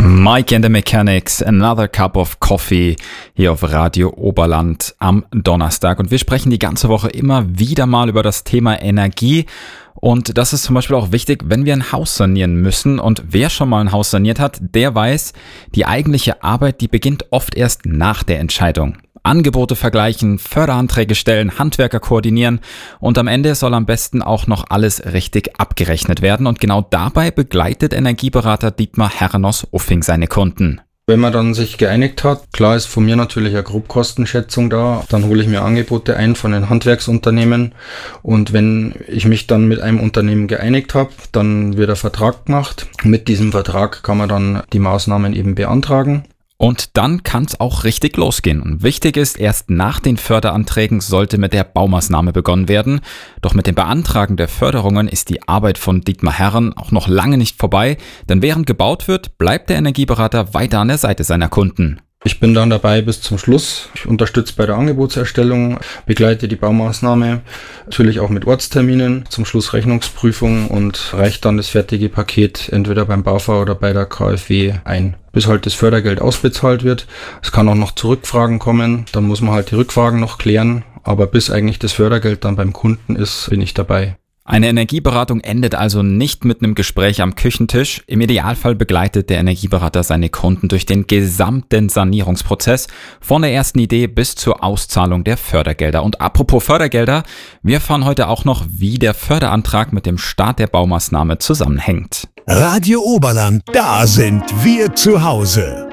Mike and the Mechanics, Another Cup of Coffee hier auf Radio Oberland am Donnerstag. Und wir sprechen die ganze Woche immer wieder mal über das Thema Energie. Und das ist zum Beispiel auch wichtig, wenn wir ein Haus sanieren müssen. Und wer schon mal ein Haus saniert hat, der weiß, die eigentliche Arbeit, die beginnt oft erst nach der Entscheidung. Angebote vergleichen, Förderanträge stellen, Handwerker koordinieren und am Ende soll am besten auch noch alles richtig abgerechnet werden. Und genau dabei begleitet Energieberater Dietmar Herrenos-Uffing seine Kunden. Wenn man dann sich geeinigt hat, klar ist von mir natürlich eine Grobkostenschätzung da, dann hole ich mir Angebote ein von den Handwerksunternehmen und wenn ich mich dann mit einem Unternehmen geeinigt habe, dann wird ein Vertrag gemacht. Mit diesem Vertrag kann man dann die Maßnahmen eben beantragen. Und dann kann es auch richtig losgehen. Und wichtig ist, erst nach den Förderanträgen sollte mit der Baumaßnahme begonnen werden. Doch mit dem Beantragen der Förderungen ist die Arbeit von Dietmar Herren auch noch lange nicht vorbei, denn während gebaut wird, bleibt der Energieberater weiter an der Seite seiner Kunden. Ich bin dann dabei bis zum Schluss. Ich unterstütze bei der Angebotserstellung, begleite die Baumaßnahme, natürlich auch mit Ortsterminen, zum Schluss Rechnungsprüfung und reiche dann das fertige Paket entweder beim BAFA oder bei der KfW ein, bis halt das Fördergeld ausbezahlt wird. Es kann auch noch zu Rückfragen kommen, dann muss man halt die Rückfragen noch klären, aber bis eigentlich das Fördergeld dann beim Kunden ist, bin ich dabei. Eine Energieberatung endet also nicht mit einem Gespräch am Küchentisch. Im Idealfall begleitet der Energieberater seine Kunden durch den gesamten Sanierungsprozess, von der ersten Idee bis zur Auszahlung der Fördergelder. Und apropos Fördergelder, wir erfahren heute auch noch, wie der Förderantrag mit dem Start der Baumaßnahme zusammenhängt. Radio Oberland, da sind wir zu Hause.